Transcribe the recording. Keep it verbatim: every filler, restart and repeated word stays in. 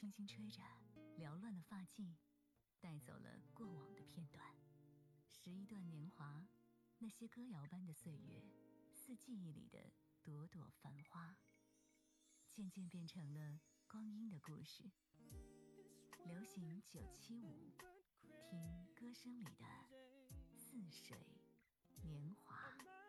轻轻吹着，撩乱了发髻，带走了过往的片段。十一段年华，那些歌谣般的岁月，似记忆里的朵朵繁花，渐渐变成了光阴的故事。流行九七五，听歌声里的似水年华。